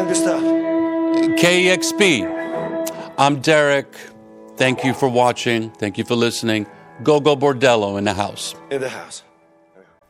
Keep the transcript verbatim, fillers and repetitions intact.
K E X P. I'm Derek. Thank you for watching. Thank you for listening. Go Go Bordello in the house. In the house.